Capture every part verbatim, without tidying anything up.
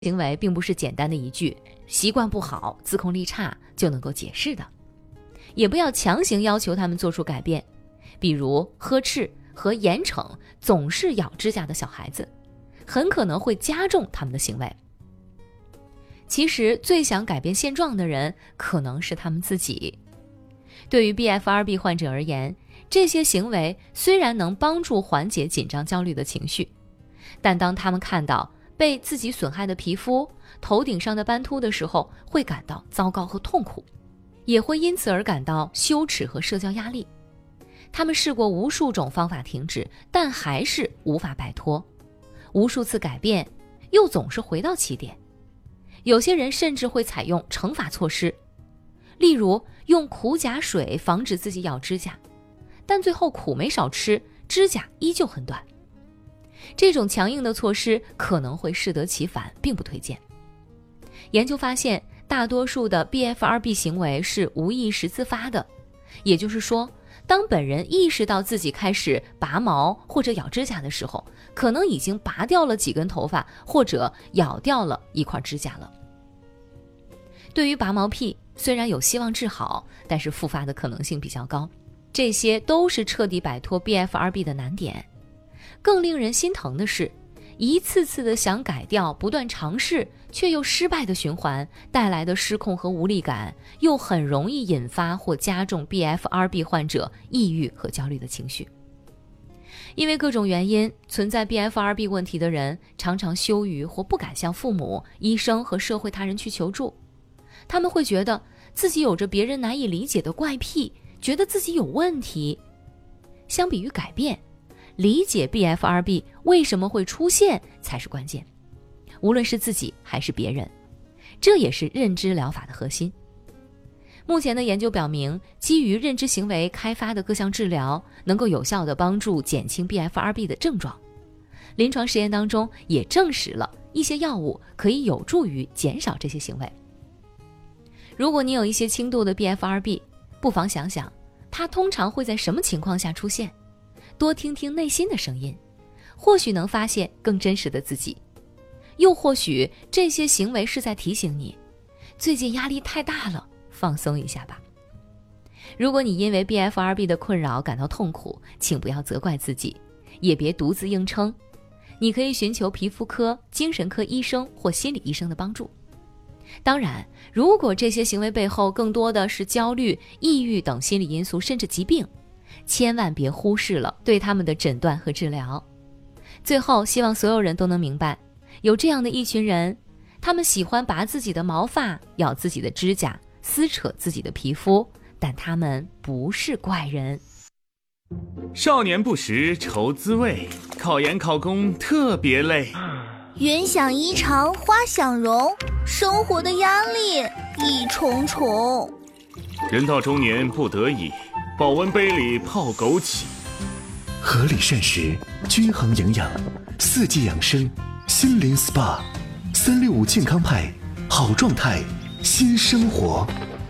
行为并不是简单的一句习惯不好、自控力差就能够解释的，也不要强行要求他们做出改变，比如呵斥和严惩总是咬指甲的小孩子，很可能会加重他们的行为。其实最想改变现状的人可能是他们自己。对于 B F R B 患者而言，这些行为虽然能帮助缓解紧张焦虑的情绪，但当他们看到被自己损害的皮肤、头顶上的斑秃的时候，会感到糟糕和痛苦，也会因此而感到羞耻和社交压力。他们试过无数种方法停止，但还是无法摆脱，无数次改变，又总是回到起点。有些人甚至会采用惩罚措施，例如用苦甲水防止自己咬指甲，但最后苦没少吃，指甲依旧很短。这种强硬的措施可能会适得其反，并不推荐。研究发现，大多数的 B F R B 行为是无意识自发的，也就是说，当本人意识到自己开始拔毛或者咬指甲的时候，可能已经拔掉了几根头发，或者咬掉了一块指甲了。对于拔毛癖，虽然有希望治好，但是复发的可能性比较高。这些都是彻底摆脱 B F R B 的难点。更令人心疼的是，一次次的想改掉、不断尝试却又失败的循环带来的失控和无力感，又很容易引发或加重 B F R B 患者抑郁和焦虑的情绪。因为各种原因，存在 B F R B 问题的人常常羞于或不敢向父母、医生和社会他人去求助。他们会觉得自己有着别人难以理解的怪癖，觉得自己有问题。相比于改变，理解 B F R B 为什么会出现才是关键，无论是自己还是别人，这也是认知疗法的核心。目前的研究表明，基于认知行为开发的各项治疗能够有效地帮助减轻 B F R B 的症状。临床实验当中也证实了一些药物可以有助于减少这些行为。如果你有一些轻度的 B F R B， 不妨想想它通常会在什么情况下出现，多听听内心的声音，或许能发现更真实的自己。又或许这些行为是在提醒你，最近压力太大了，放松一下吧。如果你因为 B F R B 的困扰感到痛苦，请不要责怪自己，也别独自硬撑。你可以寻求皮肤科、精神科医生或心理医生的帮助。当然，如果这些行为背后更多的是焦虑、抑郁等心理因素，甚至疾病，千万别忽视了对他们的诊断和治疗。最后，希望所有人都能明白，有这样的一群人，他们喜欢拔自己的毛发、咬自己的指甲、撕扯自己的皮肤，但他们不是怪人。 少年不识愁滋味，考研考公特别累。 云想衣裳花想容，生活的压力一重重。 人到中年不得已，保温杯里泡枸杞。 合理膳食，均衡营养，四季养生，心灵 S P A， 三六五健康派，好状态，新生活。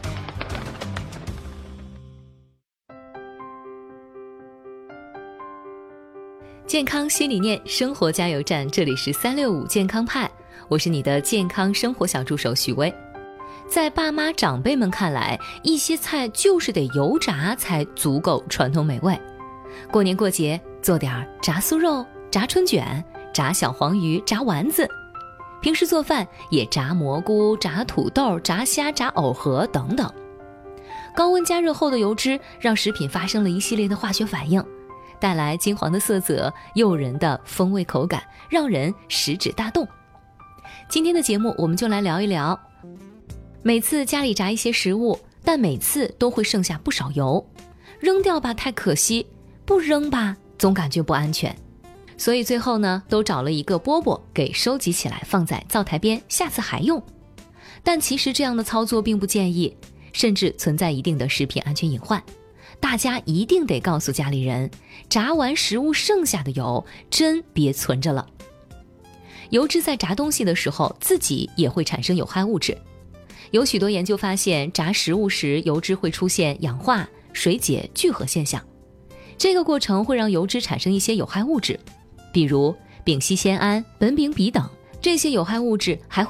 健康新理念，生活加油站，这里是三六五健康派，我是你的健康生活小助手许巍。在爸妈长辈们看来，一些菜就是得油炸才足够传统美味。过年过节做点炸酥肉、炸春卷、炸小黄鱼、炸丸子，平时做饭也炸蘑菇、炸土豆、炸虾、炸藕盒等等。高温加热后的油脂让食品发生了一系列的化学反应，带来金黄的色泽、诱人的风味口感，让人食指大动。今天的节目我们就来聊一聊，每次家里炸一些食物，但每次都会剩下不少油，扔掉吧太可惜，不扔吧总感觉不安全，所以最后呢，都找了一个饽饽给收集起来，放在灶台边，下次还用。但其实这样的操作并不建议，甚至存在一定的食品安全隐患。大家一定得告诉家里人，炸完食物剩下的油真别存着了。油脂在炸东西的时候，自己也会产生有害物质。有许多研究发现，炸食物时油脂会出现氧化、水解、聚合现象，这个过程会让油脂产生一些有害物质，比如丙烯酰胺、苯丙芘等， 这些有害物质还